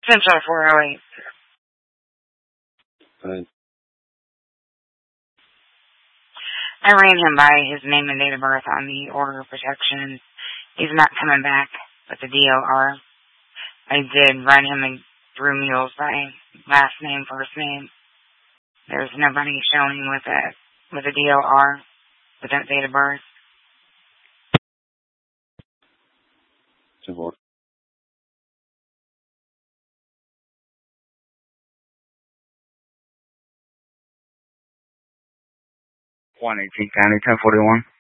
Central 408. Fine. I ran him by his name and date of birth on the order of protection. He's not coming back with the DOR. I did run him through mules by last name, first name. There's nobody showing with a DOR with that date of birth. Support. 118 County 1041.